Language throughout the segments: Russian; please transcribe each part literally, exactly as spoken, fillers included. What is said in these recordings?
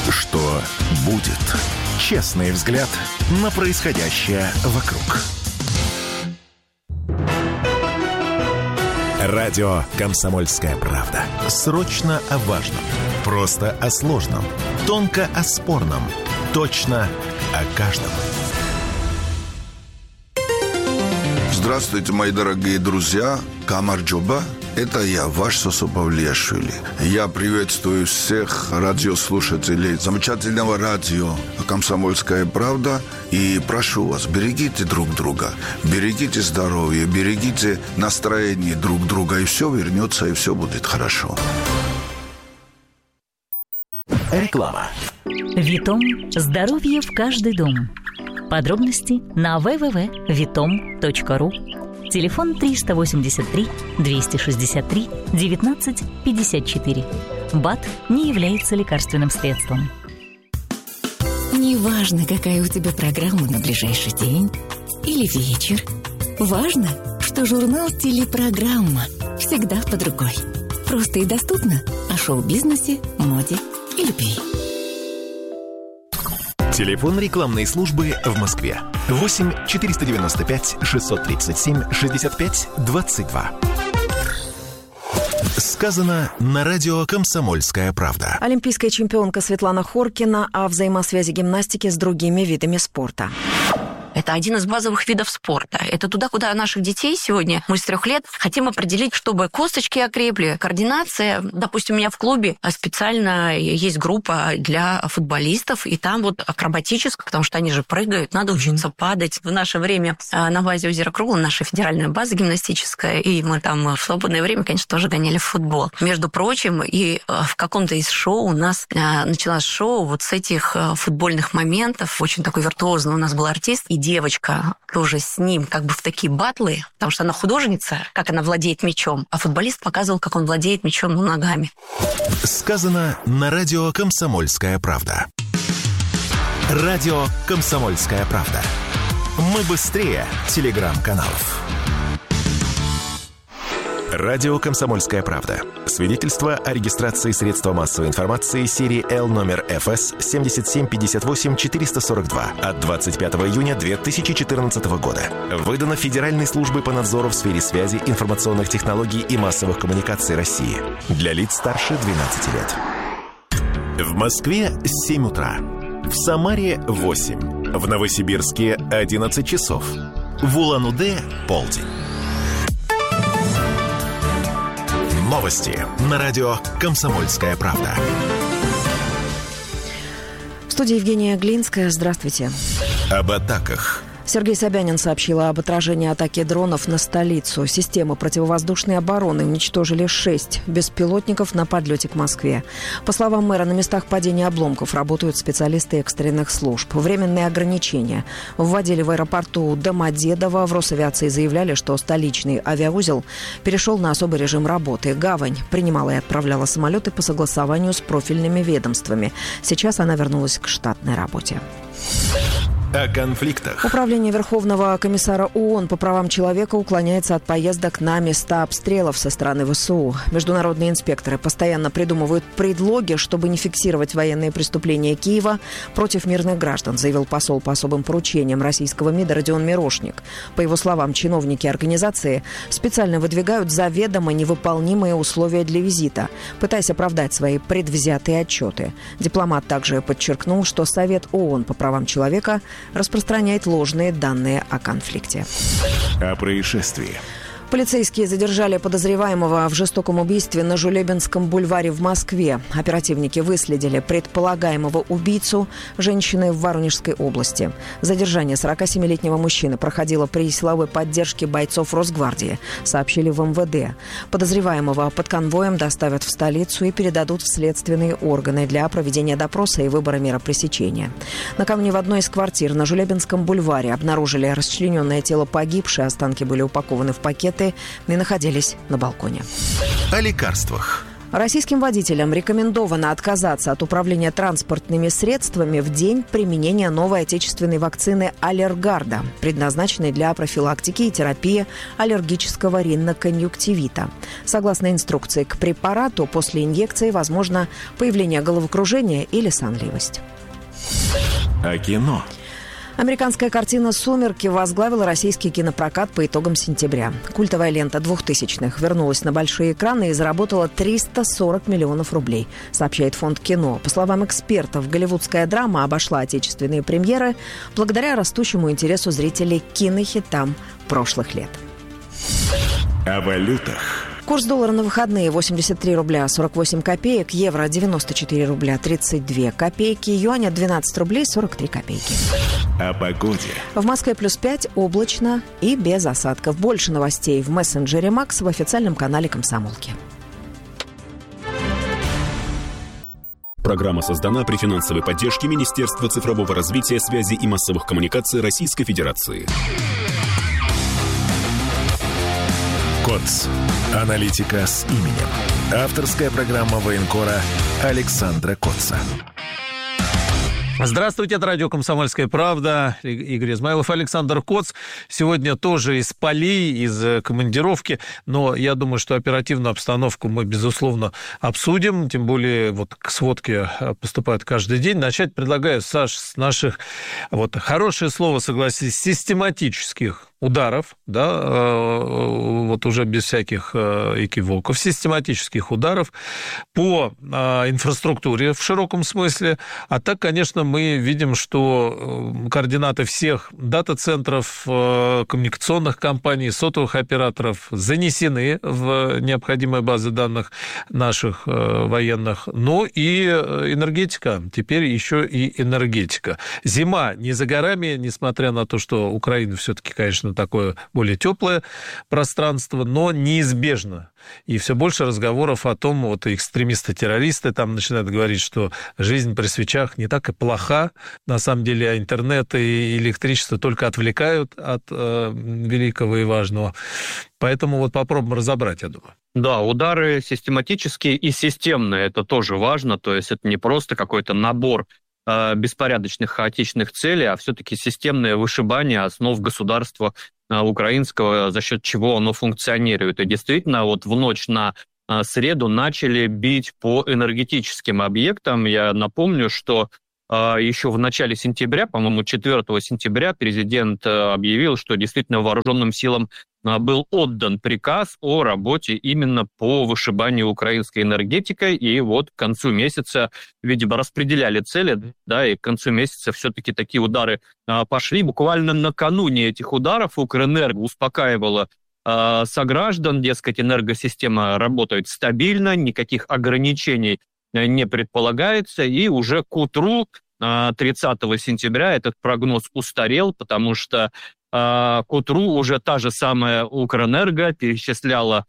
Что будет? Честный взгляд на происходящее вокруг. Радио «Комсомольская правда». Срочно о важном. Просто о сложном. Тонко о спорном. Точно о каждом. Здравствуйте, мои дорогие друзья. Камарджоба. Это я, ваш Сосо Павлиашвили. Я приветствую всех радиослушателей замечательного радио «Комсомольская правда». И прошу вас, берегите друг друга, берегите здоровье, берегите настроение друг друга. И все вернется, и все будет хорошо. Реклама. Витом. Здоровье в каждый дом. Подробности на дабл ю дабл ю дабл ю точка витом точка ру. Телефон триста восемьдесят три двести шестьдесят три девятнадцать пятьдесят четыре. БАД не является лекарственным средством. Неважно, какая у тебя программа на ближайший день или вечер. Важно, что журнал «Телепрограмма» всегда под рукой. Просто и доступно о шоу-бизнесе, моде и любви. Телефон рекламной службы в Москве. восемь четыреста девяносто пять шестьсот тридцать семь шестьдесят пять двадцать два. Сказано на радио «Комсомольская правда». Олимпийская чемпионка Светлана Хоркина о взаимосвязи гимнастики с другими видами спорта. Это один из базовых видов спорта. Это туда, куда наших детей сегодня, мы с трех лет, хотим определить, чтобы косточки окрепли, координация. Допустим, у меня в клубе специально есть группа для футболистов, и там вот акробатическая, потому что они же прыгают, надо учиться падать. В наше время на базе озера Круглого наша федеральная база гимнастическая, и мы там в свободное время, конечно, тоже гоняли в футбол. Между прочим, и в каком-то из шоу у нас началось шоу вот с этих футбольных моментов. Очень такой виртуозный у нас был артист, и девочка тоже с ним как бы в такие батлы, потому что она художница, как она владеет мячом, а футболист показывал, как он владеет мячом, ну, ногами. Сказано на радио «Комсомольская правда». Радио «Комсомольская правда». Мы быстрее телеграм-каналов. Радио «Комсомольская правда». Свидетельство о регистрации средства массовой информации серии Л номер эф эс семь семь пять восемь четыре сорок два от двадцать пятого июня две тысячи четырнадцатого года. Выдано Федеральной службой по надзору в сфере связи, информационных технологий и массовых коммуникаций России. Для лиц старше двенадцати лет. В Москве семь утра. В Самаре восемь. В Новосибирске одиннадцать часов. В Улан-Удэ полдень. Новости на радио «Комсомольская правда». В студии Евгения Глинская. Здравствуйте. Об атаках. Сергей Собянин сообщил об отражении атаки дронов на столицу. Системы противовоздушной обороны уничтожили шесть беспилотников на подлете к Москве. По словам мэра, на местах падения обломков работают специалисты экстренных служб. Временные ограничения вводили в аэропорту Домодедово. В Росавиации заявляли, что столичный авиаузел перешел на особый режим работы. Гавань принимала и отправляла самолеты по согласованию с профильными ведомствами. Сейчас она вернулась к штатной работе. О конфликтах. Управление Верховного комиссара ООН по правам человека уклоняется от поездок на места обстрелов со стороны ВСУ. Международные инспекторы постоянно придумывают предлоги, чтобы не фиксировать военные преступления Киева против мирных граждан, заявил посол по особым поручениям российского МИДа Родион Мирошник. По его словам, чиновники организации специально выдвигают заведомо невыполнимые условия для визита, пытаясь оправдать свои предвзятые отчеты. Дипломат также подчеркнул, что Совет ООН по правам человека распространяет ложные данные о конфликте. О происшествии. Полицейские задержали подозреваемого в жестоком убийстве на Жулебинском бульваре в Москве. Оперативники выследили предполагаемого убийцу женщины в Воронежской области. Задержание сорокасемилетнего мужчины проходило при силовой поддержке бойцов Росгвардии, сообщили в эм вэ дэ. Подозреваемого под конвоем доставят в столицу и передадут в следственные органы для проведения допроса и выбора меры пресечения. Накануне в одной из квартир на Жулебинском бульваре обнаружили расчлененное тело погибшей. Останки были упакованы в пакеты и находились на балконе. О лекарствах. Российским водителям рекомендовано отказаться от управления транспортными средствами в день применения новой отечественной вакцины Аллергарда, предназначенной для профилактики и терапии аллергического риноконъюнктивита. Согласно инструкции к препарату, после инъекции возможно появление головокружения или сонливость. А кино? Американская картина «Сумерки» возглавила российский кинопрокат по итогам сентября. Культовая лента двухтысячных вернулась на большие экраны и заработала триста сорок миллионов рублей, сообщает фонд «Кино». По словам экспертов, голливудская драма обошла отечественные премьеры благодаря растущему интересу зрителей к кинохитам прошлых лет. О валютах. Курс доллара на выходные восемьдесят три рубля сорок восемь копеек, евро девяносто четыре рубля тридцать две копейки, юаня двенадцать рублей сорок три копейки. О погоде. В Москве плюс пять, облачно и без осадков. Больше новостей в мессенджере «Макс» в официальном канале «Комсомолки». Программа создана при финансовой поддержке Министерства цифрового развития, связи и массовых коммуникаций Российской Федерации. КОЦ. Аналитика с именем. Авторская программа военкора Александра Котца. Здравствуйте, это радио «Комсомольская правда». Игорь Измайлов, Александр Коц. Сегодня тоже из полей, из командировки, но я думаю, что оперативную обстановку мы, безусловно, обсудим, тем более вот к сводке поступают каждый день. Начать предлагаю, Саш, с наших, вот хорошее слово, согласись, систематических ударов, да, вот уже без всяких экивоков, систематических ударов по инфраструктуре в широком смысле. А так, конечно, мы видим, что координаты всех дата-центров, коммуникационных компаний, сотовых операторов занесены в необходимые базы данных наших военных. Ну и энергетика, теперь еще и энергетика. Зима не за горами, несмотря на то, что Украина все-таки, конечно, такое более теплое пространство, но неизбежно. И все больше разговоров о том, вот экстремисты-террористы там начинают говорить, что жизнь при свечах не так и плоха. На самом деле, а интернет и электричество только отвлекают от э, великого и важного. Поэтому вот попробуем разобрать, я думаю. Да, удары систематические и системные, это тоже важно. То есть это не просто какой-то набор беспорядочных, хаотичных целей, а все-таки системное вышибание основ государства украинского, за счет чего оно функционирует. И действительно, вот в ночь на среду начали бить по энергетическим объектам. Я напомню, что еще в начале сентября, по-моему, четвёртого сентября, президент объявил, что действительно вооруженным силам был отдан приказ о работе именно по вышибанию украинской энергетикой, и вот к концу месяца, видимо, распределяли цели, да, и к концу месяца все-таки такие удары а, пошли. Буквально накануне этих ударов Укрэнерго успокаивала а, сограждан, дескать, энергосистема работает стабильно, никаких ограничений не предполагается, и уже к утру а, тридцатого сентября этот прогноз устарел, потому что к утру уже та же самая Укрэнерго перечисляла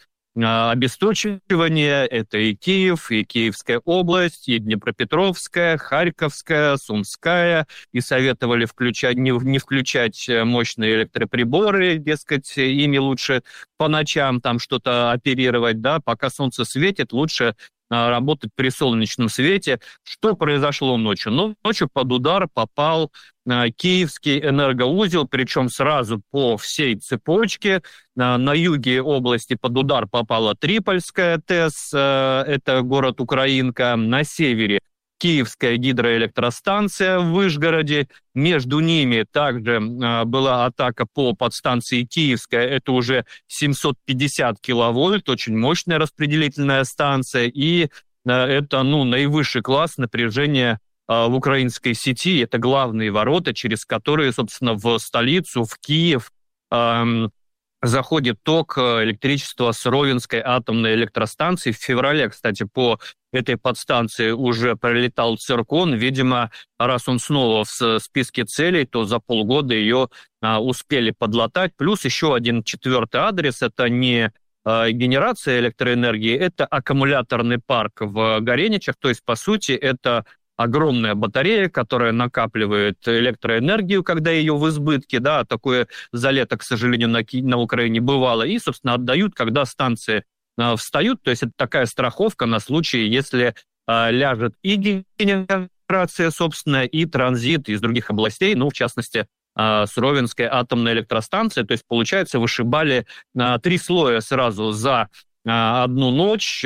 обесточивание. Это и Киев, и Киевская область, и Днепропетровская, Харьковская, Сумская. И советовали включать, не, не включать мощные электроприборы, дескать, ими лучше по ночам там что-то оперировать, да, пока солнце светит, лучше работать при солнечном свете. Что произошло ночью? Ну, ночью под удар попал э, Киевский энергоузел, причем сразу по всей цепочке. Э, на юге области под удар попала Трипольская ТЭС, э, это город Украинка. На севере Киевская гидроэлектростанция в Вышгороде. Между ними также э, была атака по подстанции Киевская. Это уже семьсот пятьдесят киловольт, очень мощная распределительная станция. И э, это ну, наивысший класс напряжения э, в украинской сети. Это главные ворота, через которые, собственно, в столицу, в Киев, э, заходит ток электричества с Ровенской атомной электростанции. В феврале, кстати, по этой подстанции уже пролетал циркон. Видимо, раз он снова в списке целей, то за полгода ее а, успели подлатать. Плюс еще один четвертый адрес. Это не а, генерация электроэнергии, это аккумуляторный парк в Гореничах. То есть, по сути, это огромная батарея, которая накапливает электроэнергию, когда ее в избытке, да, такое за лето, к сожалению, на, на Украине бывало, и, собственно, отдают, когда станция встают. То есть это такая страховка на случай, если ляжет и генерация, собственно, и транзит из других областей, ну, в частности, с Ровенской атомной электростанции. То есть, получается, вышибали три слоя сразу за одну ночь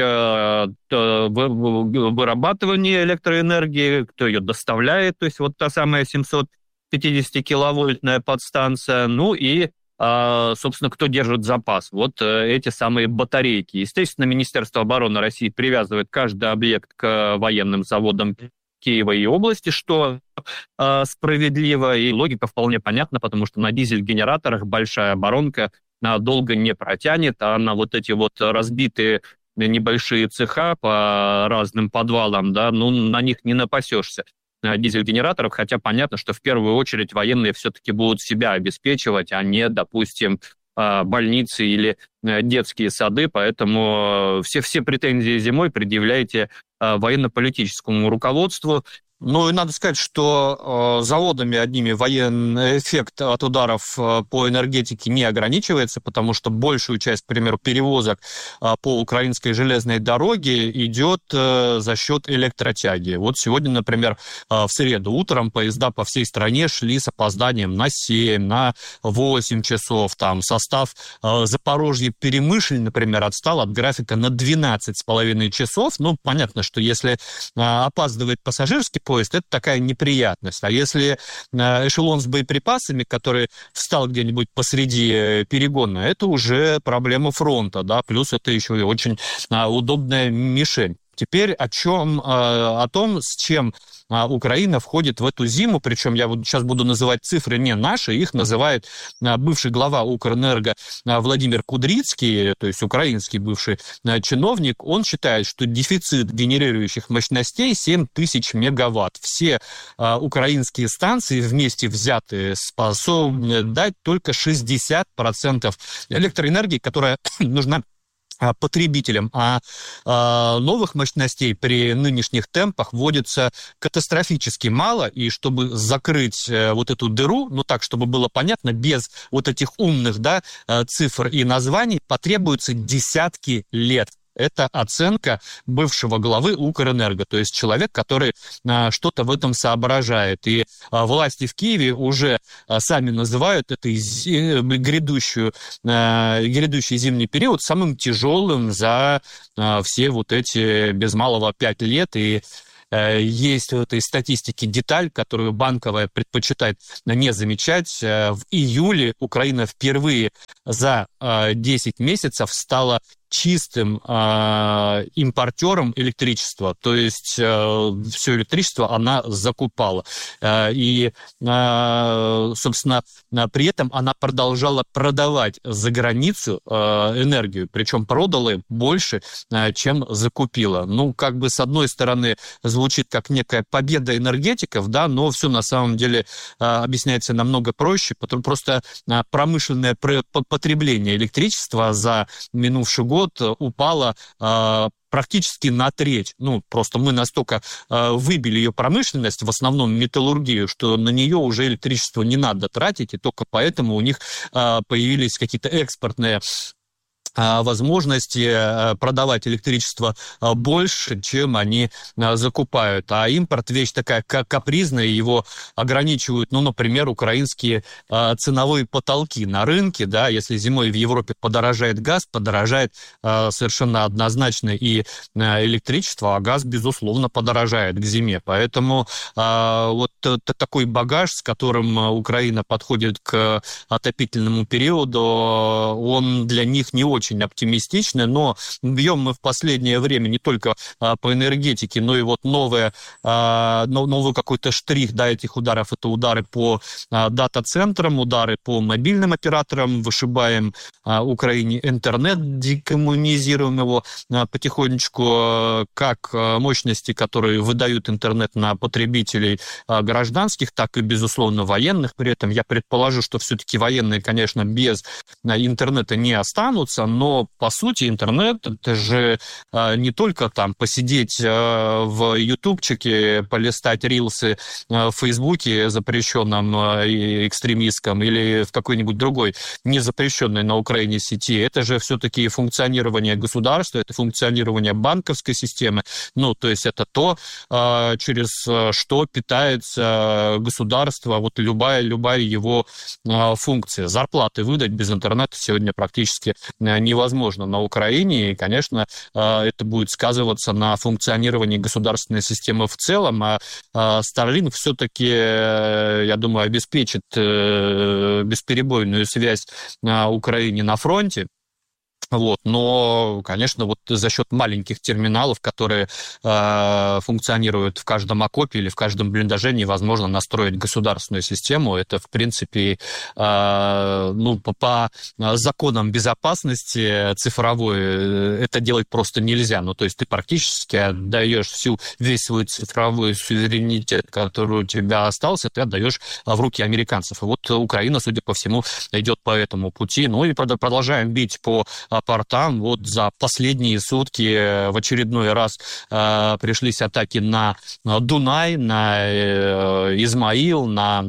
вырабатывание электроэнергии, кто ее доставляет, то есть вот та самая семьсот пятидесятикиловольтная подстанция, ну и, собственно, кто держит запас. Вот эти самые батарейки. Естественно, Министерство обороны России привязывает каждый объект к военным заводам Киева и области, что э, справедливо, и логика вполне понятна, потому что на дизель-генераторах большая оборонка э, долго не протянет, а на вот эти вот разбитые небольшие цеха по разным подвалам, да, ну, на них не напасешься э, дизель-генераторов, хотя понятно, что в первую очередь военные все-таки будут себя обеспечивать, а не, допустим, э, больницы или э, детские сады, поэтому все, все претензии зимой предъявляйте военно-политическому руководству. Ну и надо сказать, что э, заводами одними военный эффект от ударов э, по энергетике не ограничивается, потому что большую часть, к примеру, перевозок э, по украинской железной дороге идет э, за счет электротяги. Вот сегодня, например, э, в среду утром поезда по всей стране шли с опозданием на семь, на восемь часов. Там состав э, Запорожье-Перемышль, например, отстал от графика на двенадцать с половиной часов. Ну, понятно, что если э, опаздывает пассажирский поезд, это такая неприятность. А если эшелон с боеприпасами, который встал где-нибудь посреди перегона, это уже проблема фронта, да, плюс это еще и очень удобная мишень. Теперь о чем, о том, с чем Украина входит в эту зиму, причем я вот сейчас буду называть цифры не наши, их называет бывший глава Укрэнерго Владимир Кудрицкий, то есть украинский бывший чиновник. Он считает, что дефицит генерирующих мощностей семь тысяч мегаватт. Все украинские станции вместе взятые способны дать только шестьдесят процентов электроэнергии, которая нужна потребителям, а, а новых мощностей при нынешних темпах вводится катастрофически мало, и чтобы закрыть вот эту дыру, ну так, чтобы было понятно, без вот этих умных, да, цифр и названий, потребуется десятки лет. Это оценка бывшего главы Укрэнерго, то есть человек, который а, что-то в этом соображает. И а, власти в Киеве уже а, сами называют это зи- грядущую, а, грядущий зимний период самым тяжелым за а, все вот эти без малого пять лет. И есть в этой статистике деталь, которую Банковая предпочитает не замечать. В июле Украина впервые за десять месяцев стала чистым э, импортером электричества, то есть э, все электричество она закупала. Э, и, э, собственно, при этом она продолжала продавать за границу э, энергию, причем продала больше, э, чем закупила. Ну, как бы, с одной стороны, звучит как некая победа энергетиков, да, но все на самом деле э, объясняется намного проще, потому просто э, промышленное потребление электричества за минувший год упала э, практически на треть. Ну, просто мы настолько э, выбили ее промышленность, в основном металлургию, что на нее уже электричество не надо тратить, и только поэтому у них э, появились какие-то экспортные возможности продавать электричество больше, чем они закупают. А импорт вещь такая капризная, его ограничивают, ну, например, украинские ценовые потолки на рынке, да, если зимой в Европе подорожает газ, подорожает совершенно однозначно и электричество, а газ, безусловно, подорожает к зиме. Поэтому вот такой багаж, с которым Украина подходит к отопительному периоду, он для них не очень очень оптимистичны, но бьем мы в последнее время не только а, по энергетике, но и вот новое, а, новый какой-то штрих, да, этих ударов, это удары по а, дата-центрам, удары по мобильным операторам, вышибаем а, Украине интернет, декоммунизируем его а, потихонечку, а, как а, мощности, которые выдают интернет на потребителей а, гражданских, так и, безусловно, военных. При этом я предположу, что все-таки военные, конечно, без а, интернета не останутся, но, по сути, интернет – это же не только там посидеть в ютубчике, полистать рилсы в Фейсбуке, запрещенном экстремистском, или в какой-нибудь другой незапрещенной на Украине сети. Это же все-таки функционирование государства, это функционирование банковской системы. Ну, то есть это то, через что питается государство, вот любая, любая его функция. Зарплаты выдать без интернета сегодня практически невозможно на Украине, и, конечно, это будет сказываться на функционировании государственной системы в целом, а Starlink все-таки, я думаю, обеспечит бесперебойную связь на Украине на фронте. Вот. Но, конечно, вот за счет маленьких терминалов, которые э, функционируют в каждом окопе или в каждом блиндаже, невозможно настроить государственную систему. Это, в принципе, э, ну, по, по законам безопасности цифровой это делать просто нельзя. Ну, то есть ты практически отдаешь всю, весь свой цифровой суверенитет, который у тебя остался, ты отдаешь в руки американцев. И вот Украина, судя по всему, идет по этому пути. Ну и продолжаем бить по портам. Вот за последние сутки в очередной раз э, пришлись атаки на Дунай, на э, Измаил, на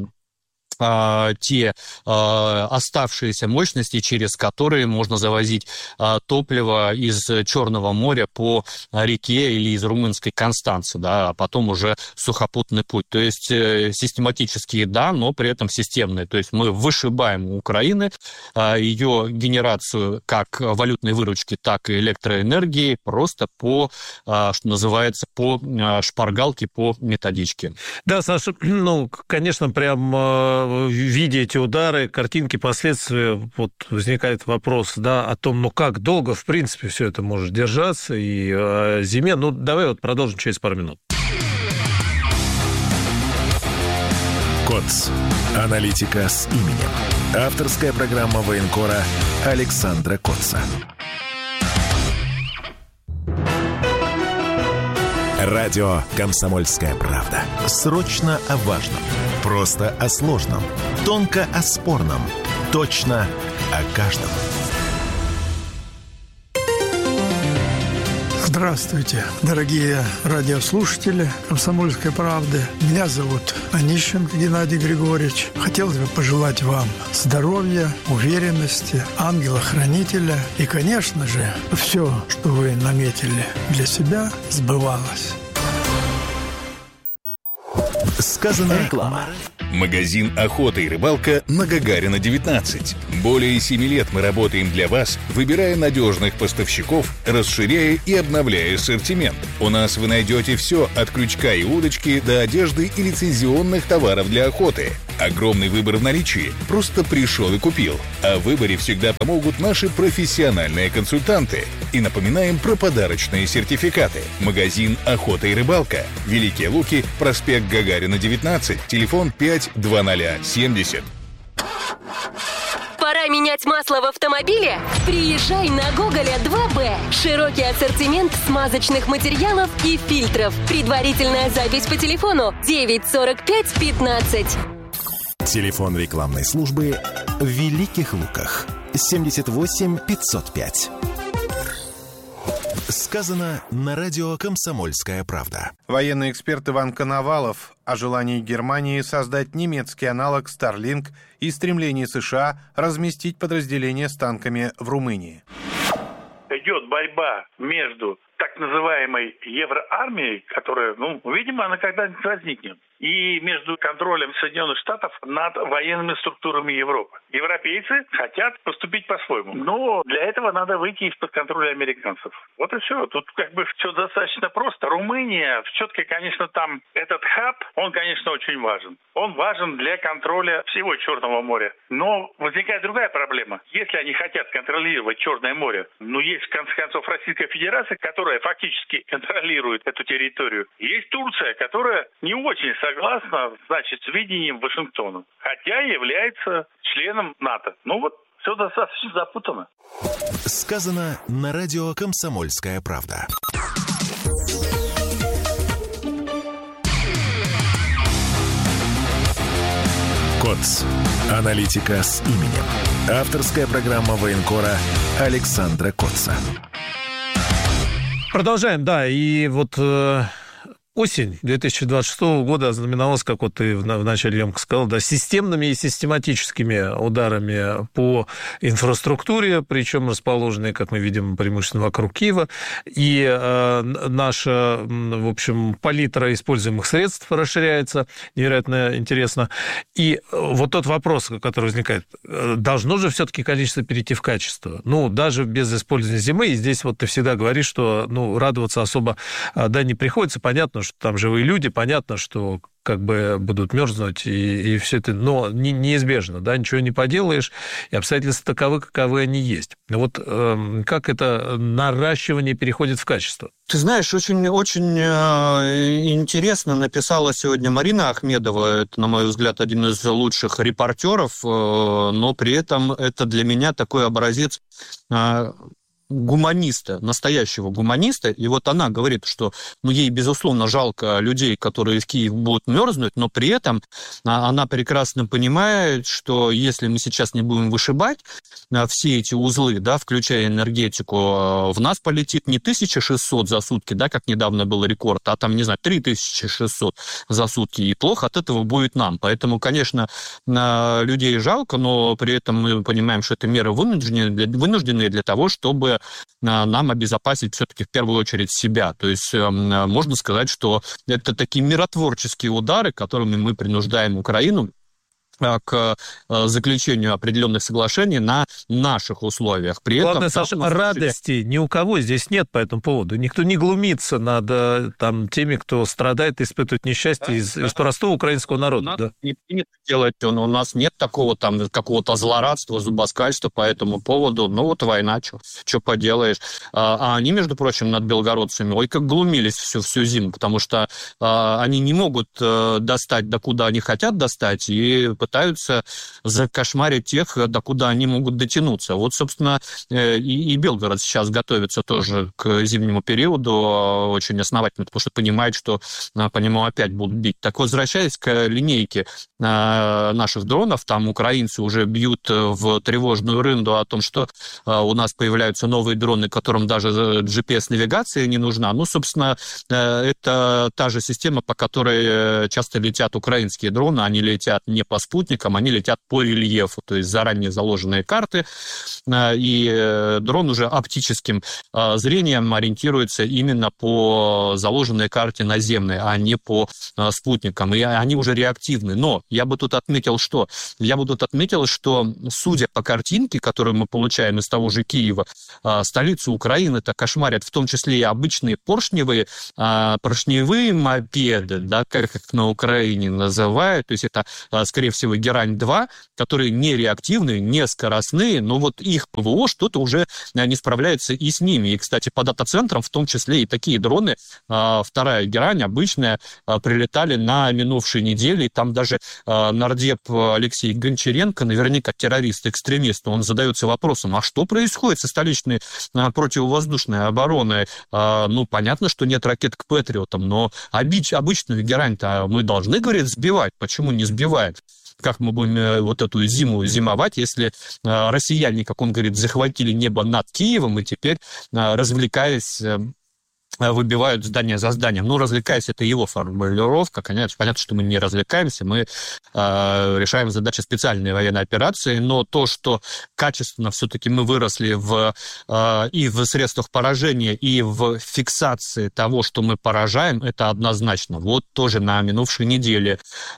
те э, оставшиеся мощности, через которые можно завозить э, топливо из Черного моря по реке или из румынской Констанцы, да, а потом уже сухопутный путь. То есть э, систематические, да, но при этом системные. То есть мы вышибаем у Украины э, ее генерацию как валютной выручки, так и электроэнергии просто по, э, что называется, по э, шпаргалке, по методичке. Да, Саша, ну, конечно, прям э, видя эти удары, картинки, последствия, вот возникает вопрос, да, о том, ну как долго, в принципе, все это может держаться и о зиме. Ну, давай вот продолжим через пару минут. КОЦ. Аналитика с именем. Авторская программа военкора Александра Котца. Радио «Комсомольская правда». Срочно о важном. Просто о сложном. Тонко о спорном. Точно о каждом. Здравствуйте, дорогие радиослушатели «Комсомольской правды». Меня зовут Онищенко Геннадий Григорьевич. Хотелось бы пожелать вам здоровья, уверенности, ангела-хранителя. И, конечно же, все, что вы наметили для себя, сбывалось. Сказано реклама. Магазин «Охота и рыбалка» на Гагарина, девятнадцать. Более семи лет мы работаем для вас, выбирая надежных поставщиков, расширяя и обновляя ассортимент. У нас вы найдете все от крючка и удочки до одежды и лицензионных товаров для охоты. Огромный выбор в наличии. Просто пришел и купил. О выборе всегда помогут наши профессиональные консультанты. И напоминаем про подарочные сертификаты. Магазин «Охота и рыбалка». Великие Луки, проспект Гагарина, девятнадцать, телефон пять два ноль семьдесят. Пора менять масло в автомобиле? Приезжай на Гоголя два бэ. Широкий ассортимент смазочных материалов и фильтров. Предварительная запись по телефону девять сорок пять пятнадцать. Телефон рекламной службы в Великих Луках. семьдесят восемь пятьсот пять. Сказано на радио «Комсомольская правда». Военный эксперт Иван Коновалов о желании Германии создать немецкий аналог Starlink и стремлении США разместить подразделения с танками в Румынии. Идет борьба между так называемой евроармией, которая, ну, видимо, она когда-нибудь возникнет, и между контролем Соединенных Штатов над военными структурами Европы. Европейцы хотят поступить по-своему, но для этого надо выйти из-под контроля американцев. Вот и все. Тут как бы все достаточно просто. Румыния, все-таки, конечно, там этот хаб, он, конечно, очень важен. Он важен для контроля всего Черного моря. Но возникает другая проблема. Если они хотят контролировать Черное море, ну, есть, в конце концов, Российская Федерация, которая фактически контролирует эту территорию. Есть Турция, которая не очень согласна, значит, с видением Вашингтона, хотя является членом НАТО. Ну вот, все достаточно запутано. Сказано на радио «Комсомольская правда». КОЦ. Аналитика с именем. Авторская программа военкора Александра Котца. Продолжаем, да, и вот э, осень две тысячи двадцать шестого года ознаменовалась, как вот ты в начале емко сказал, да, системными и систематическими ударами по инфраструктуре, причем расположенной, как мы видим, преимущественно вокруг Киева, и э, наша, в общем, палитра используемых средств расширяется, невероятно интересно. И вот тот вопрос, который возникает, должно же все-таки количество перейти в качество? Ну, даже без использования зимы, и здесь вот ты всегда говоришь, что, ну, радоваться особо, да, не приходится, понятно, что там живые люди, понятно, что как бы будут мерзнуть, и, и все это, но не, неизбежно, да, ничего не поделаешь, и обстоятельства таковы, каковы они есть. Вот э, как это наращивание переходит в качество? Ты знаешь, очень, очень э, интересно написала сегодня Марина Ахмедова, это, на мой взгляд, один из лучших репортеров, э, но при этом это для меня такой образец э, гуманиста, настоящего гуманиста, и вот она говорит, что, ну, ей, безусловно, жалко людей, которые в Киев будут мерзнуть, но при этом она прекрасно понимает, что если мы сейчас не будем вышибать все эти узлы, да, включая энергетику, в нас полетит не тысяча шестьсот за сутки, да, как недавно был рекорд, а там, не знаю, три тысячи шестьсот за сутки, и плохо от этого будет нам. Поэтому, конечно, людей жалко, но при этом мы понимаем, что это меры вынужденные, вынужденные для того, чтобы нам обезопасить все-таки в первую очередь себя. То есть можно сказать, что это такие миротворческие удары, которыми мы принуждаем Украину к заключению определенных соглашений на наших условиях. При Главное, этом, Саша, радости ни у кого здесь нет по этому поводу. Никто не глумится над там, теми, кто страдает и испытывает несчастье да, из, да. из простого украинского народа. Да. Не принято делать, у нас нет такого там какого-то злорадства, зубоскальства по этому поводу. Ну вот война, что поделаешь. А они, между прочим, над белгородцами, ой, как глумились всю, всю зиму, потому что а, они не могут достать, до куда они хотят достать, и пытаются закошмарить тех, до куда они могут дотянуться. Вот, собственно, и, и Белгород сейчас готовится тоже к зимнему периоду очень основательно, потому что понимает, что по нему опять будут бить. Так, возвращаясь к линейке наших дронов, там украинцы уже бьют в тревожную рынду о том, что у нас появляются новые дроны, которым даже джи пи эс-навигация не нужна. Ну, собственно, это та же система, по которой часто летят украинские дроны. Они летят не по спутнику, они летят по рельефу, то есть заранее заложенные карты, и дрон уже оптическим зрением ориентируется именно по заложенной карте наземной, а не по спутникам, и они уже реактивны. Но я бы тут отметил, что? Я бы тут отметил, что, судя по картинке, которую мы получаем из того же Киева, столицу Украины-то кошмарят в том числе и обычные поршневые, поршневые мопеды, да, как их на Украине называют, то есть это, скорее всего, Герань-два, которые не реактивные, не скоростные, но вот их ПВО что-то уже не справляется и с ними. И, кстати, по дата-центрам, в том числе и такие дроны, вторая Герань, обычная, прилетали на минувшей неделе, и там даже нардеп Алексей Гончаренко, наверняка террорист-экстремист, он задается вопросом, а что происходит со столичной противовоздушной обороной? Ну, понятно, что нет ракет к Патриотам, но обычную Герань-то мы должны, говорит, сбивать. Почему не сбиваем? Как мы будем вот эту зиму зимовать, если россияне, как он говорит, захватили небо над Киевом и теперь, развлекаясь, выбивают здание за зданием. Ну, развлекаясь, это его формулировка. Конечно, понятно, что мы не развлекаемся, мы э, решаем задачи специальной военной операции, но то, что качественно все-таки мы выросли в, э, и в средствах поражения, и в фиксации того, что мы поражаем, это однозначно. Вот тоже на минувшей неделе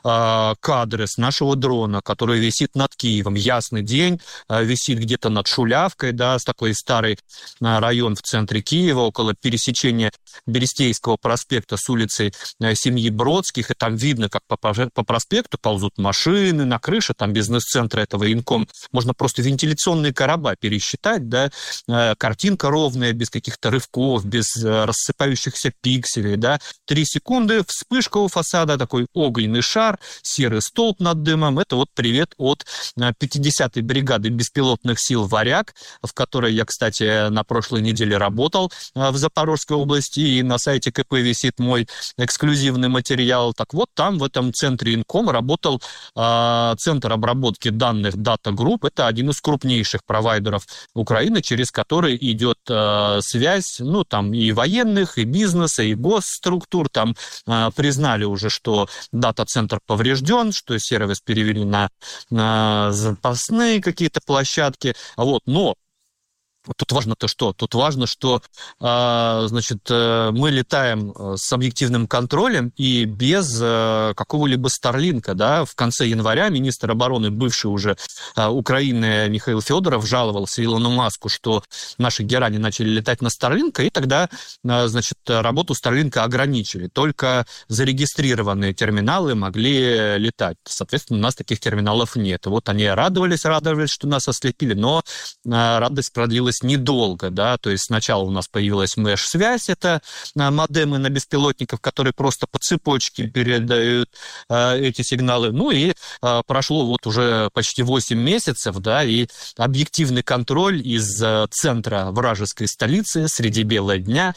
э, кадры с нашего дрона, который висит над Киевом. Ясный день, э, висит где-то над Шулявкой, да, с такой старый э, район в центре Киева, около пересечения Берестейского проспекта с улицей семьи Бродских, и там видно, как по, по проспекту ползут машины, на крыше там бизнес-центра этого Инком. Можно просто вентиляционные короба пересчитать, да, картинка ровная, без каких-то рывков, без рассыпающихся пикселей, да. Три секунды, вспышка у фасада, такой огненный шар, серый столб над дымом. Это вот привет от пятидесятой бригады беспилотных сил «Варяг», в которой я, кстати, на прошлой неделе работал в Запорожской области, области, и на сайте КП висит мой эксклюзивный материал. Так вот, там в этом центре Инком работал э, центр обработки данных Data Group. Это один из крупнейших провайдеров Украины, через который идет э, связь, ну, там и военных, и бизнеса, и госструктур. Там э, признали уже, что дата-центр поврежден, что сервис перевели на, на запасные какие-то площадки. Вот, но тут важно-то что? Тут важно, что э, значит, э, мы летаем с объективным контролем и без э, какого-либо Старлинка. Да? В конце января министр обороны, бывший уже э, Украины Михаил Федоров, жаловался Илону Маску, что наши герани начали летать на Старлинка, и тогда э, значит, работу Старлинка ограничили. Только зарегистрированные терминалы могли летать. Соответственно, у нас таких терминалов нет. Вот они радовались, радовались, что нас ослепили, но э, радость продлилась недолго, да, то есть сначала у нас появилась меш-связь, это модемы на беспилотников, которые просто по цепочке передают э, эти сигналы, ну и э, прошло вот уже почти восемь месяцев, да, и объективный контроль из э, центра вражеской столицы среди бела дня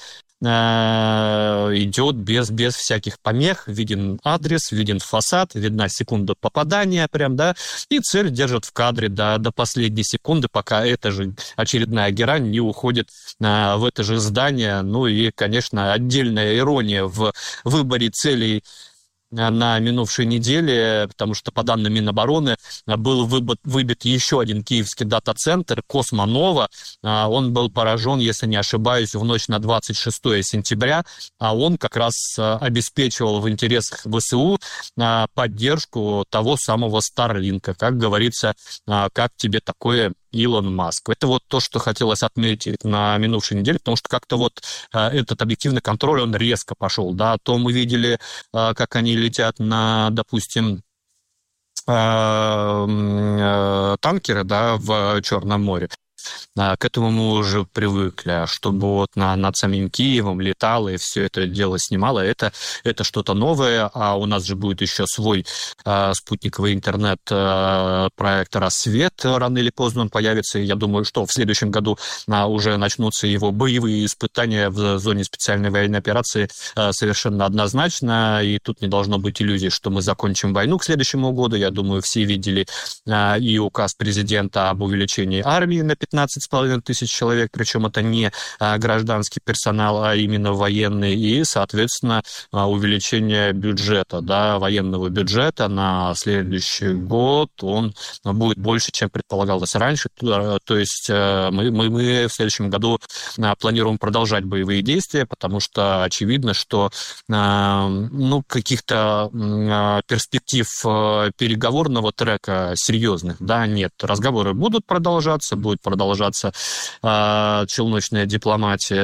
идет без, без всяких помех, виден адрес, виден фасад, видна секунда попадания прям, да, и цель держат в кадре до, до последней секунды, пока эта же очередная герань не уходит а, в это же здание. Ну и, конечно, отдельная ирония в выборе целей на минувшей неделе, потому что, по данным Минобороны, был выбит, выбит еще один киевский дата-центр Космонова. Он был поражен, если не ошибаюсь, в ночь на двадцать шестое сентября, а он как раз обеспечивал в интересах ВСУ поддержку того самого Старлинка. Как говорится, как тебе такое, Илон Маск. Это вот то, что хотелось отметить на минувшей неделе, потому что как-то вот э, этот объективный контроль, он резко пошел, да, то мы видели, э, как они летят на, допустим, э, э, танкеры, да, в Черном море. К этому мы уже привыкли, чтобы вот на, над самим Киевом летало и все это дело снимало, это, это что-то новое, а у нас же будет еще свой э, спутниковый интернет-проект э, «Рассвет», рано или поздно он появится, и я думаю, что в следующем году э, уже начнутся его боевые испытания в зоне специальной военной операции э, совершенно однозначно, и тут не должно быть иллюзий, что мы закончим войну к следующему году. Я думаю, все видели э, и указ президента об увеличении армии на пятнадцать с половиной тысяч человек, причем это не а, гражданский персонал, а именно военный, и, соответственно, а, увеличение бюджета, да, военного бюджета на следующий год, он будет больше, чем предполагалось раньше, то, то есть мы, мы, мы в следующем году а, планируем продолжать боевые действия, потому что очевидно, что а, ну, каких-то а, перспектив а, переговорного трека серьезных, да, нет. Разговоры будут продолжаться, будет продолжаться э, челночная дипломатия,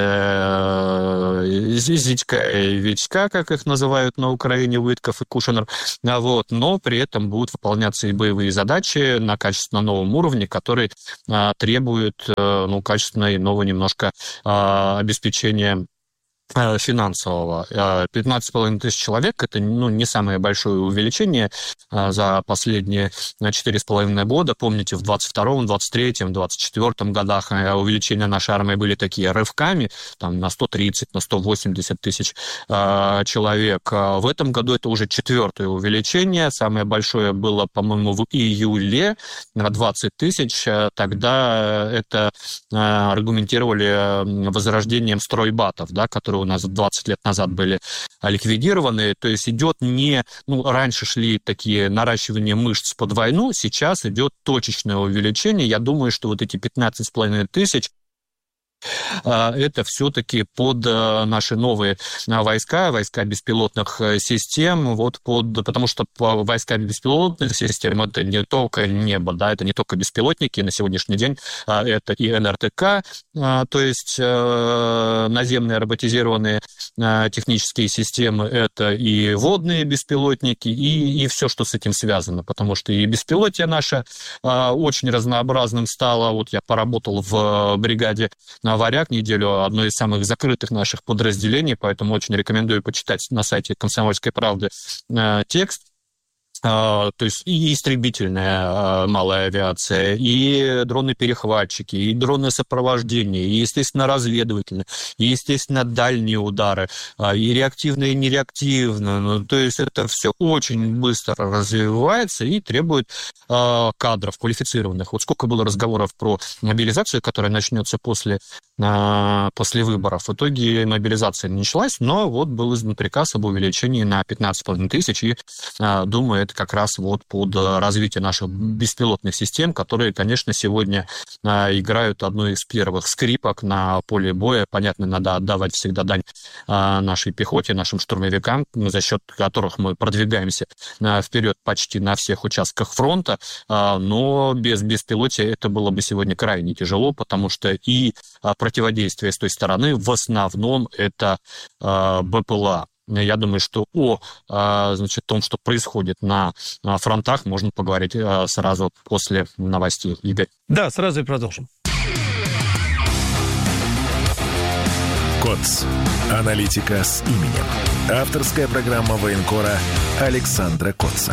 э, Зитька и Витька, как их называют на Украине, Уитков и Кушинер, вот, но при этом будут выполняться и боевые задачи на качественно новом уровне, который э, требует э, ну, качественно иного немножко э, обеспечения финансового. пятнадцать с половиной тысяч человек – это ну, не самое большое увеличение за последние четыре с половиной года. Помните, в двадцать втором, двадцать третьем, двадцать четвёртом годах увеличения нашей армии были такие рывками, там, на сто тридцать, на сто восемьдесят тысяч человек. В этом году это уже четвертое увеличение. Самое большое было, по-моему, в июле, на двадцать тысяч. Тогда это аргументировали возрождением стройбатов, да, которые у нас двадцать лет назад были ликвидированы. То есть идет не... Ну, раньше шли такие наращивания мышц под войну, сейчас идет точечное увеличение. Я думаю, что вот эти пятнадцать с половиной тысяч это все-таки под наши новые войска, войска беспилотных систем, вот под, потому что войска беспилотных систем это не только небо, да, это не только беспилотники, на сегодняшний день это и эн эр тэ ка, то есть наземные роботизированные технические системы, это и водные беспилотники, и, и все, что с этим связано, потому что и беспилотие наше очень разнообразным стало. Вот я поработал в бригаде «Варяг» неделю, одно из самых закрытых наших подразделений, поэтому очень рекомендую почитать на сайте «Комсомольской правды» текст то есть и истребительная малая авиация, и дроны-перехватчики, и дроны сопровождения, и, естественно, разведывательные, и, естественно, дальние удары, и реактивные, и нереактивные. Ну, то есть это все очень быстро развивается и требует кадров квалифицированных. Вот сколько было разговоров про мобилизацию, которая начнется после, после выборов. В итоге мобилизация не началась, но вот был издан приказ об увеличении на пятнадцать с половиной тысяч, и, думаю, это как раз вот под развитие наших беспилотных систем, которые, конечно, сегодня играют одну из первых скрипок на поле боя. Понятно, надо отдавать всегда дань нашей пехоте, нашим штурмовикам, за счет которых мы продвигаемся вперед почти на всех участках фронта, но без беспилотия это было бы сегодня крайне тяжело, потому что и противодействие с той стороны в основном это БПЛА. Я думаю, что о значит, том, что происходит на фронтах, можно поговорить сразу после новостей. Игорь. Да, сразу и продолжим. КОЦ. Аналитика с именем. Авторская программа военкора Александра Котца.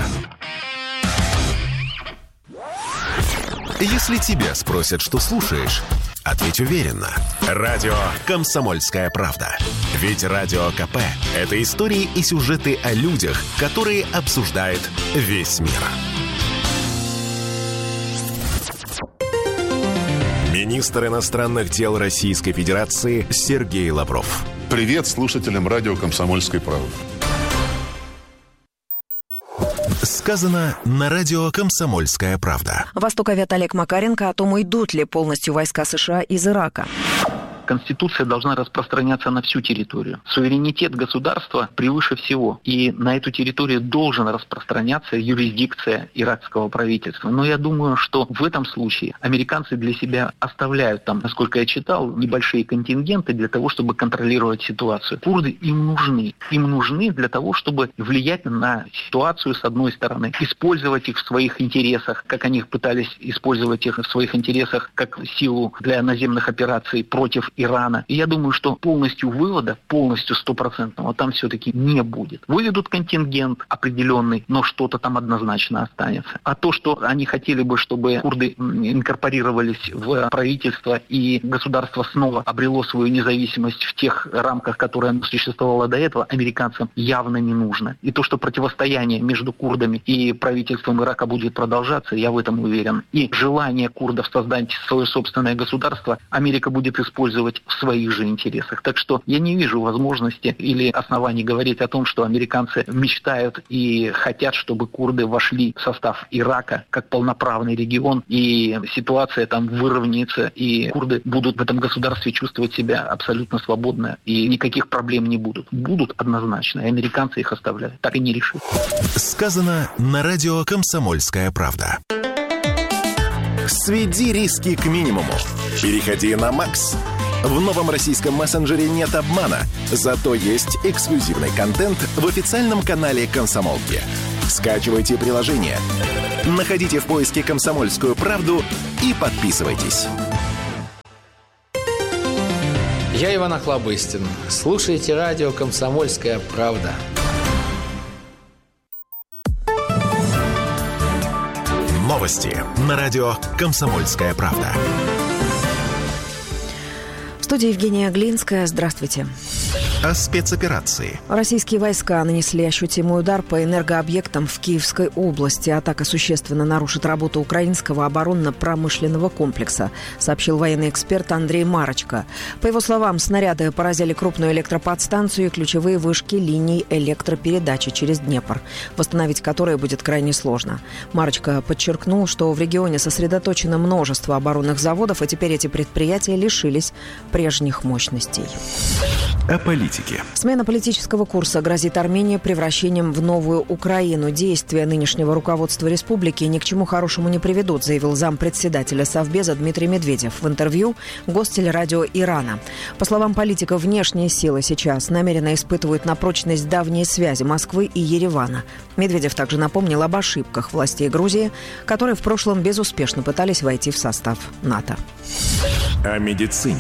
Если тебя спросят, что слушаешь, ответь уверенно. Радио «Комсомольская правда». Ведь Радио КП – это истории и сюжеты о людях, которые обсуждает весь мир. Министр иностранных дел Российской Федерации Сергей Лавров. Привет слушателям радио «Комсомольской правды». Сказано на радио «Комсомольская правда». Востоковед Олег Макаренко о том, уйдут ли полностью войска США из Ирака. Конституция должна распространяться на всю территорию. Суверенитет государства превыше всего. И на эту территорию должен распространяться юрисдикция иракского правительства. Но я думаю, что в этом случае американцы для себя оставляют там, насколько я читал, небольшие контингенты для того, чтобы контролировать ситуацию. Курды им нужны. Им нужны для того, чтобы влиять на ситуацию с одной стороны, использовать их в своих интересах, как они пытались использовать их в своих интересах как силу для наземных операций против Ирана. И я думаю, что полностью вывода, полностью стопроцентного там все-таки не будет. Выведут контингент определенный, но что-то там однозначно останется. А то, что они хотели бы, чтобы курды инкорпорировались в правительство и государство снова обрело свою независимость в тех рамках, которые оно существовало до этого, американцам явно не нужно. И то, что противостояние между курдами и правительством Ирака будет продолжаться, я в этом уверен. И желание курдов создать свое собственное государство Америка будет использовать в своих же интересах. Так что я не вижу возможности или оснований говорить о том, что американцы мечтают и хотят, чтобы курды вошли в состав Ирака как полноправный регион, и ситуация там выровняется, и курды будут в этом государстве чувствовать себя абсолютно свободно, и никаких проблем не будут. Будут однозначно, и американцы их оставляют. Так и не решат. Сказано на радио «Комсомольская правда». Сведи риски к минимуму. Переходи на Макс. В новом российском мессенджере нет обмана, зато есть эксклюзивный контент в официальном канале «Комсомолки». Скачивайте приложение, находите в поиске «Комсомольскую правду» и подписывайтесь. Я Иван Охлобыстин. Слушайте радио «Комсомольская правда». Новости на радио «Комсомольская правда». В студии Евгения Глинская. Здравствуйте. О спецоперации. Российские войска нанесли ощутимый удар по энергообъектам в Киевской области. Атака существенно нарушит работу украинского оборонно-промышленного комплекса, сообщил военный эксперт Андрей Марочка. По его словам, снаряды поразили крупную электроподстанцию и ключевые вышки линий электропередачи через Днепр, восстановить которые будет крайне сложно. Марочка подчеркнул, что в регионе сосредоточено множество оборонных заводов, и теперь эти предприятия лишились прежних мощностей. О политике. Смена политического курса грозит Армении превращением в новую Украину. Действия нынешнего руководства республики ни к чему хорошему не приведут, заявил зампредседателя Совбеза Дмитрий Медведев в интервью Гостелерадио Ирана. По словам политика, внешние силы сейчас намеренно испытывают на прочность давние связи Москвы и Еревана. Медведев также напомнил об ошибках властей Грузии, которые в прошлом безуспешно пытались войти в состав НАТО. О медицине.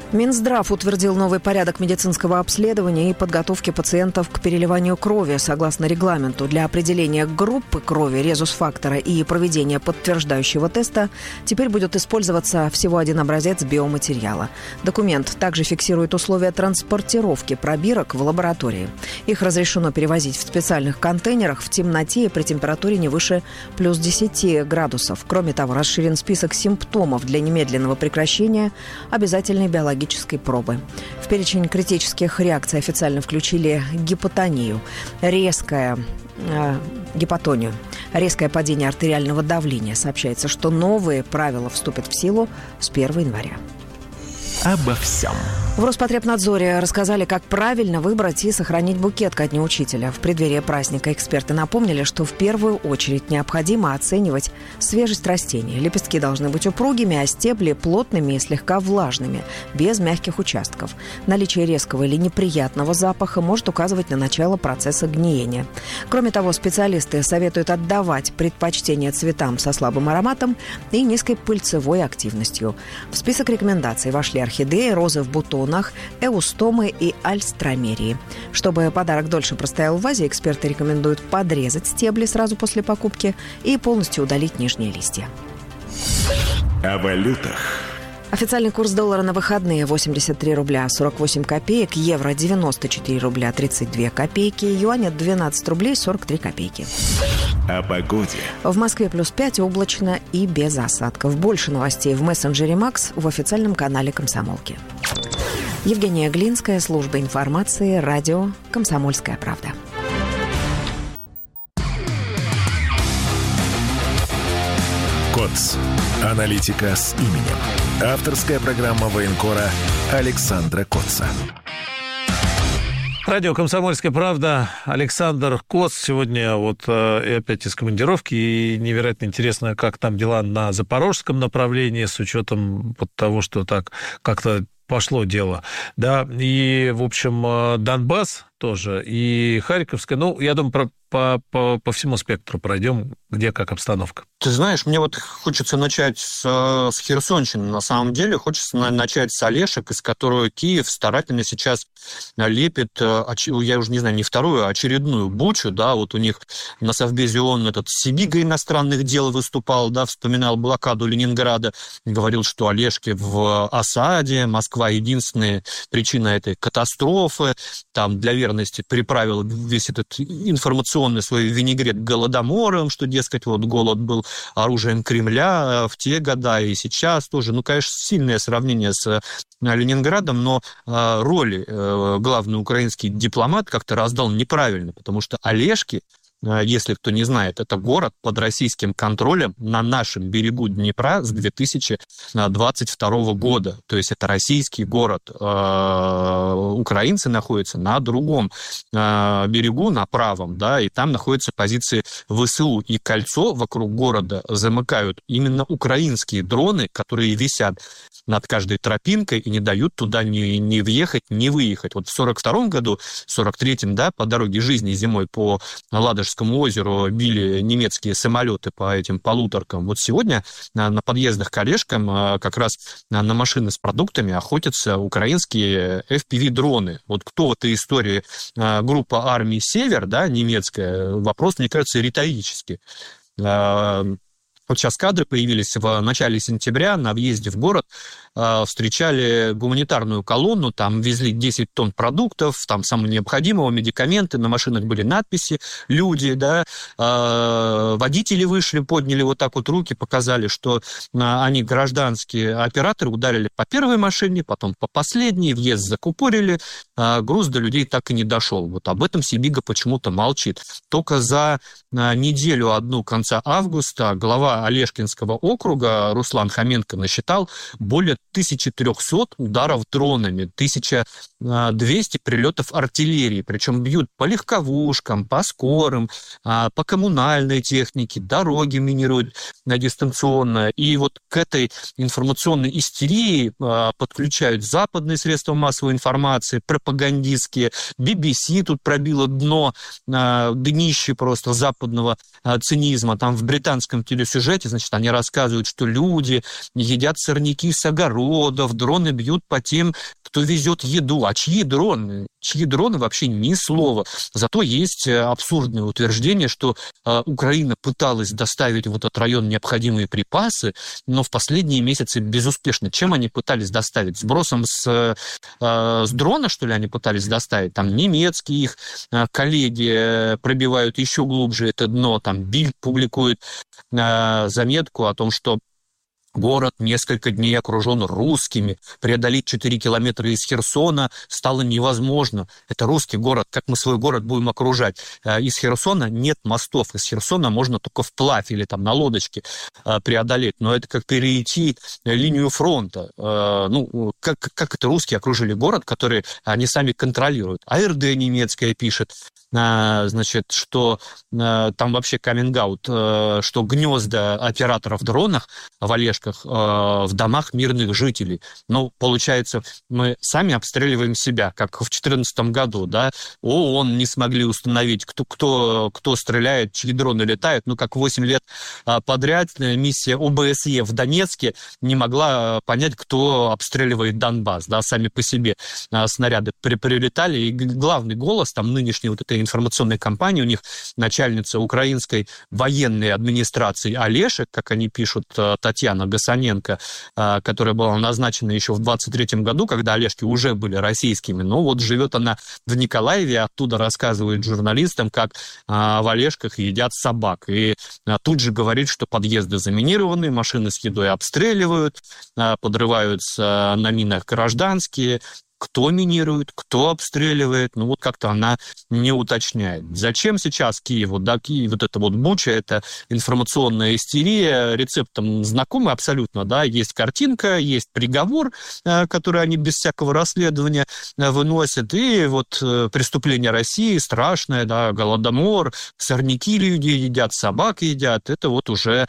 Минздрав утвердил новый порядок медицинского обследования и подготовки пациентов к переливанию крови. Согласно регламенту, для определения группы крови, резус-фактора и проведения подтверждающего теста теперь будет использоваться всего один образец биоматериала. Документ также фиксирует условия транспортировки пробирок в лаборатории. Их разрешено перевозить в специальных контейнерах в темноте и при температуре не выше плюс десяти градусов. Кроме того, расширен список симптомов для немедленного прекращения обязательной биологической пробы. В перечень критических реакций официально включили гипотонию, резкое, э, гипотонию, резкое падение артериального давления. Сообщается, что новые правила вступят в силу с первого января. Обо всем. В Роспотребнадзоре рассказали, как правильно выбрать и сохранить букет ко Дню учителя. В преддверии праздника эксперты напомнили, что в первую очередь необходимо оценивать свежесть растений. Лепестки должны быть упругими, а стебли плотными и слегка влажными, без мягких участков. Наличие резкого или неприятного запаха может указывать на начало процесса гниения. Кроме того, специалисты советуют отдавать предпочтение цветам со слабым ароматом и низкой пыльцевой активностью. В список рекомендаций вошли орхидеи, розы в бутонах, эустомы и альстромерии. Чтобы подарок дольше простоял в вазе, эксперты рекомендуют подрезать стебли сразу после покупки и полностью удалить нижние листья. О валютах. Официальный курс доллара на выходные восемьдесят три рубля сорок восемь копеек, евро девяносто четыре рубля тридцать две копейки, юаня двенадцать рублей сорок три копейки. О погоде. В Москве плюс пять, облачно и без осадков. Больше новостей в мессенджере Макс в официальном канале «Комсомолки». Евгения Глинская, служба информации, радио «Комсомольская правда». КОЦ. Аналитика с именем. Авторская программа военкора Александра Коца. Радио «Комсомольская правда». Александр Коц сегодня вот э, опять из командировки. И невероятно интересно, как там дела на запорожском направлении, с учетом вот того, что так как-то пошло дело. Да, и, в общем, Донбасс тоже, и Харьковская. Ну, я думаю, про, по, по, по всему спектру пройдем, где как обстановка. Ты знаешь, мне вот хочется начать с, с Херсонщины. На самом деле хочется начать с Олешек, из которого Киев старательно сейчас лепит, я уже не знаю, не вторую, а очередную бучу. Да, вот у них на Совбезе ООН этот Сибига иностранных дел выступал, да, вспоминал блокаду Ленинграда, говорил, что Олешки в осаде, Москва единственная причина этой катастрофы, там для верности приправил весь этот информационный свой винегрет голодомором, что, дескать, вот голод был оружием Кремля в те года и сейчас тоже. Ну, конечно, сильное сравнение с Ленинградом, но роли главный украинский дипломат как-то раздал неправильно, потому что Олешки, если кто не знает, это город под российским контролем на нашем берегу Днепра с две тысячи двадцать второго года. То есть это российский город. Украинцы находятся на другом берегу, на правом, да, и там находятся позиции ВСУ. И кольцо вокруг города замыкают именно украинские дроны, которые висят над каждой тропинкой и не дают туда ни, ни въехать, ни выехать. Вот в сорок втором году, в сорок третьем, да, по дороге жизни зимой по Ладожскому озеру били немецкие самолеты по этим полуторкам. Вот сегодня на подъездах к Олешкам как раз на машины с продуктами охотятся украинские эф пи ви-дроны. Вот кто в этой истории группа армии «Север», да, немецкая, вопрос, мне кажется, риторический. Вот сейчас кадры появились в начале сентября на въезде в город, э, встречали гуманитарную колонну, там везли десять тонн продуктов, там самого необходимого, медикаменты, на машинах были надписи, люди, да, э, водители вышли, подняли вот так вот руки, показали, что э, они гражданские операторы, ударили по первой машине, потом по последней, въезд закупорили, э, груз до людей так и не дошел. Вот об этом Сибига почему-то молчит. Только за э, неделю одну конца августа глава Олешкинского округа Руслан Хоменко насчитал более тысячи трехсот ударов дронами, тысяча двести прилетов артиллерии, причем бьют по легковушкам, по скорым, по коммунальной технике, дороги минируют дистанционно. И вот к этой информационной истерии подключают западные средства массовой информации, пропагандистские, би би си тут пробило дно, днище просто западного цинизма. Там в британском телесюжете сюжете, значит, они рассказывают, что люди едят сорняки с огородов, дроны бьют по тем, кто везет еду. А чьи дроны? Чьи дроны вообще ни слова. Зато есть абсурдное утверждение, что э, Украина пыталась доставить в этот район необходимые припасы, но в последние месяцы безуспешно. Чем они пытались доставить? Сбросом с, э, с дрона, что ли, они пытались доставить? Там немецкие их э, коллеги пробивают еще глубже это дно. Там Бильд публикует э, заметку о том, что город несколько дней окружен русскими. Преодолеть четыре километра из Херсона стало невозможно. Это русский город. Как мы свой город будем окружать? Из Херсона нет мостов. Из Херсона можно только вплавь или там на лодочке преодолеть. Но это как перейти линию фронта. Ну, как, как это русские окружили город, который они сами контролируют? АРД немецкая пишет, значит, что там вообще каминг-аут, что гнезда операторов дронов в Олежке в домах мирных жителей. Ну, получается, мы сами обстреливаем себя, как в две тысячи четырнадцатом году, да, ООН не смогли установить, кто, кто, кто стреляет, чьи дроны летают, ну, как восемь лет подряд миссия ОБСЕ в Донецке не могла понять, кто обстреливает Донбасс, да, сами по себе снаряды при, прилетали, и главный голос там нынешней вот этой информационной кампании, у них начальница украинской военной администрации Олешек, как они пишут, Татьяна Гасаненко, которая была назначена еще в двадцать третьем году, когда Олежки уже были российскими. Но вот живет она в Николаеве, оттуда рассказывает журналистам, как в Олежках едят собак. И тут же говорит, что подъезды заминированы, машины с едой обстреливают, подрываются на минах гражданские. Кто минирует, кто обстреливает, ну вот как-то она не уточняет. Зачем сейчас Киеву? Да, Киев, вот это вот Буча, это информационная истерия, рецептом знакомый абсолютно, да, есть картинка, есть приговор, который они без всякого расследования выносят, и вот преступление России страшное, да, голодомор, сорняки люди едят, собак едят, это вот уже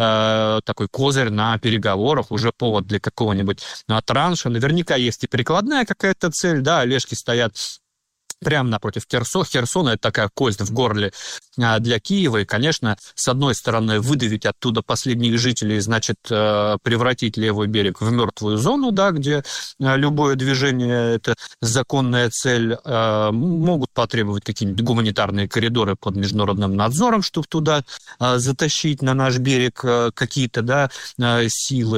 э, такой козырь на переговорах, уже повод для какого-нибудь транша. Наверняка есть и прикладная какая какая-то цель, да, Олежки стоят прямо напротив Херсона. Херсона – это такая кость в горле для Киева. И, конечно, с одной стороны, выдавить оттуда последних жителей, значит, превратить левый берег в мертвую зону, да, где любое движение – это законная цель. Могут потребовать какие-нибудь гуманитарные коридоры под международным надзором, чтобы туда затащить на наш берег какие-то, да, силы,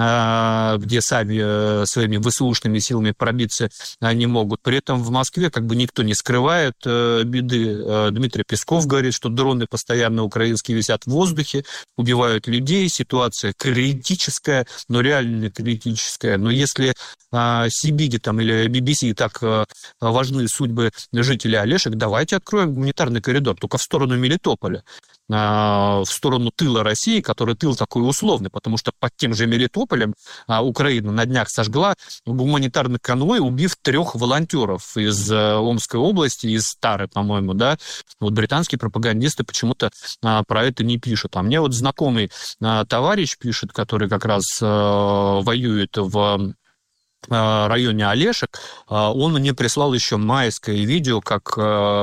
где сами своими ВСУшными силами пробиться не могут. При этом в Москве как бы никто не скрывает беды. Дмитрий Песков говорит, что дроны постоянно украинские висят в воздухе, убивают людей, ситуация критическая, но реально критическая. Но если а, Сибиги там, или би би си так а, важны судьбы жителей Олешек, давайте откроем гуманитарный коридор, только в сторону Мелитополя, а, в сторону тыла России, который тыл такой условный, потому что под тем же Мелитополем а, Украина на днях сожгла гуманитарный конвой, убив трех волонтеров из а, Омской области, из Тары, по-моему, да. Вот британские пропагандисты почему-то а, про это не пишут. А мне вот знакомый а, товарищ пишет, который как раз а, воюет в районе Олешек, он мне прислал еще майское видео, как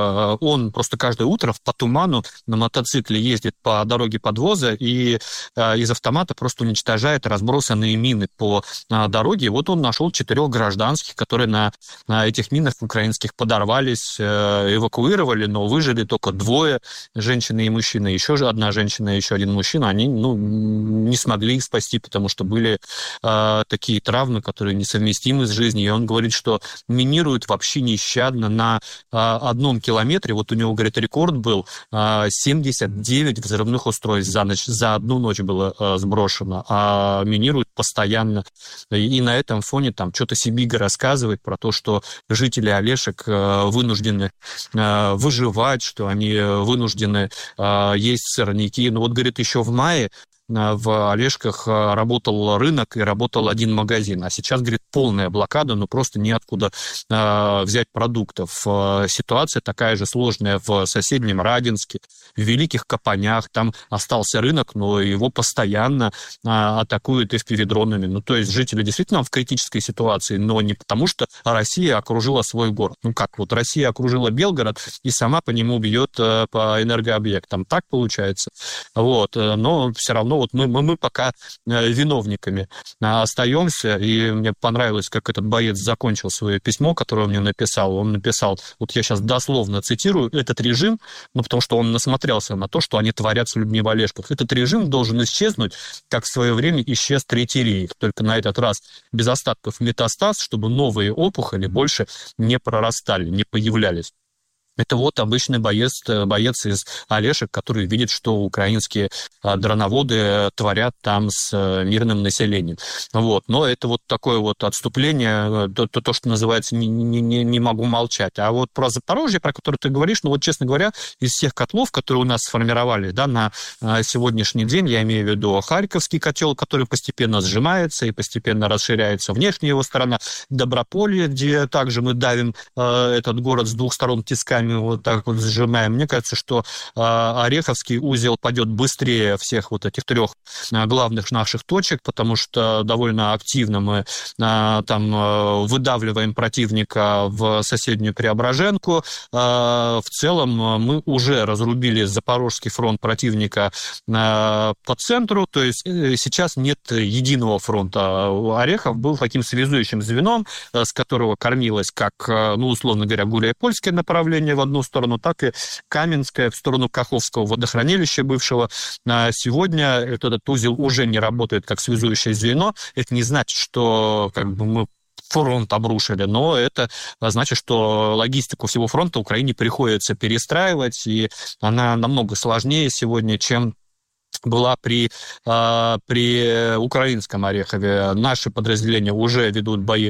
он просто каждое утро по туману на мотоцикле ездит по дороге подвоза и из автомата просто уничтожает разбросанные мины по дороге. И вот он нашел четырех гражданских, которые на, на этих минах украинских подорвались, эвакуировали, но выжили только двое, женщина и мужчина. Еще же одна женщина и еще один мужчина. Они, ну, не смогли их спасти, потому что были э, такие травмы, которые несовместимы с жизнью, и он говорит, что минируют вообще нещадно на а, одном километре. Вот у него, говорит, рекорд был а, семьдесят девять взрывных устройств за ночь, за одну ночь было а, сброшено, а минируют постоянно. И, и на этом фоне там что-то Сибига рассказывает про то, что жители Олешек а, вынуждены а, выживать, что они вынуждены а, есть сорняки. Ну вот, говорит, еще в мае в Олешках работал рынок и работал один магазин. А сейчас, говорит, полная блокада, но просто неоткуда э, взять продуктов. Э, ситуация такая же сложная в соседнем Радинске, в Великих Капанях. Там остался рынок, но его постоянно э, атакуют эф пи ви-дронами. Ну, то есть жители действительно в критической ситуации, но не потому, что Россия окружила свой город. Ну как, вот Россия окружила Белгород и сама по нему бьет э, по энергообъектам. Так получается. Вот. Но все равно вот мы, мы, мы пока виновниками остаемся. И мне понравилось, как этот боец закончил свое письмо, которое он мне написал. Он написал, вот я сейчас дословно цитирую, этот режим, ну, потому что он насмотрелся на то, что они творят с людьми в Олешках. Этот режим должен исчезнуть, как в свое время исчез Третий рейх. Только на этот раз без остатков метастаз, чтобы новые опухоли больше не прорастали, не появлялись. Это вот обычный боец, боец из Олешек, который видит, что украинские дроноводы творят там с мирным населением. Вот. Но это вот такое вот отступление, то, то, то что называется, не, не, не могу молчать. А вот про Запорожье, про которое ты говоришь, ну вот, честно говоря, из всех котлов, которые у нас сформировались, да, на сегодняшний день, я имею в виду Харьковский котел, который постепенно сжимается и постепенно расширяется внешняя его сторона, Доброполье, где также мы давим э, этот город с двух сторон тисками, вот так вот сжимаем. Мне кажется, что э, Ореховский узел пойдет быстрее всех вот этих трех э, главных наших точек, потому что довольно активно мы э, там э, выдавливаем противника в соседнюю Преображенку. Э, в целом мы уже разрубили Запорожский фронт противника э, по центру, то есть э, сейчас нет единого фронта. Орехов был таким связующим звеном, э, с которого кормилось как, э, ну, условно говоря, Гуляйпольское направление в одну сторону, так и Каменское в сторону Каховского водохранилища бывшего. Сегодня этот узел уже не работает как связующее звено. Это не значит, что как бы мы фронт обрушили, но это значит, что логистику всего фронта Украине приходится перестраивать, и она намного сложнее сегодня, чем была при, э, при украинском Орехове. Наши подразделения уже ведут бои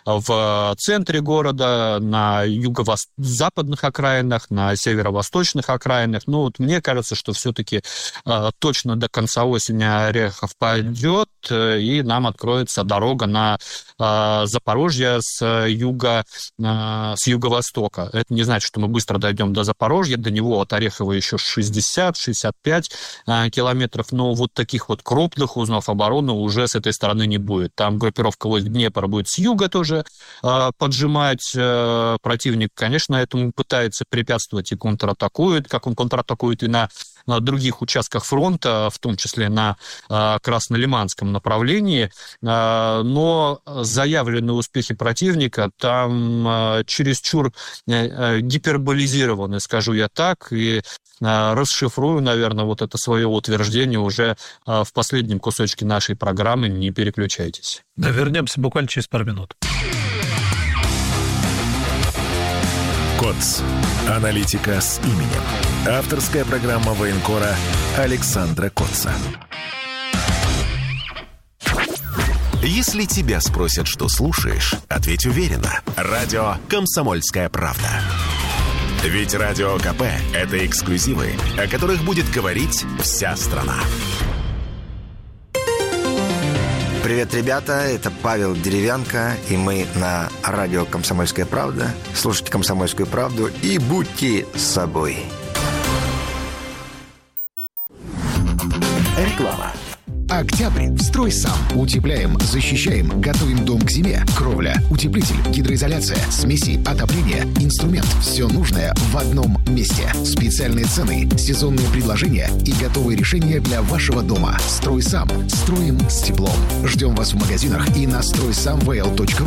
в центре города, на юго-западных окраинах, на северо-восточных окраинах. Ну, вот мне кажется, что все-таки э, точно до конца осени Орехов пойдет, и нам откроется дорога на э, Запорожье с, юга, э, с юго-востока. Это не значит, что мы быстро дойдем до Запорожья, до него от Орехова еще шестьдесят - шестьдесят пять э, километров, но вот таких вот крупных узлов обороны уже с этой стороны не будет. Там группировка войск Днепр будет с юга тоже э, поджимать. Э, противник, конечно, этому пытается препятствовать и контратакует, как он контратакует и на, на других участках фронта, в том числе на э, Краснолиманском направлении. Э, но заявленные успехи противника там э, чересчур э, гиперболизированы, скажу я так, и расшифрую, наверное, вот это свое утверждение уже в последнем кусочке нашей программы. Не переключайтесь. Да, вернемся буквально через пару минут. КОЦ. Аналитика с именем. Авторская программа военкора Александра Котца. Если тебя спросят, что слушаешь, ответь уверенно. Радио «Комсомольская правда». Ведь Радио КП – это эксклюзивы, о которых будет говорить вся страна. Привет, ребята, это Павел Деревянко, и мы на радио «Комсомольская правда». Слушайте «Комсомольскую правду» и будьте собой. Реклама. Октябрь. Строй сам. Утепляем, защищаем, готовим дом к зиме. Кровля, утеплитель, гидроизоляция, смеси, отопление, инструмент. Все нужное в одном месте. Специальные цены, сезонные предложения и готовые решения для вашего дома. Строй сам. Строим с теплом. Ждем вас в магазинах и на стройсамвл точка ру.